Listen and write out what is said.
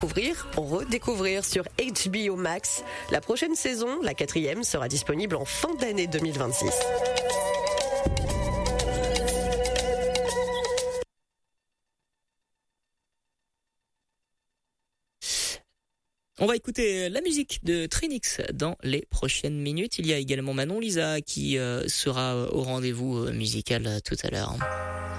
Redécouvrir sur HBO Max. La prochaine saison, la 4e, sera disponible en fin d'année 2026. On va écouter la musique de Trinix dans les prochaines minutes. Il y a également Manon Lisa qui sera au rendez-vous musical tout à l'heure.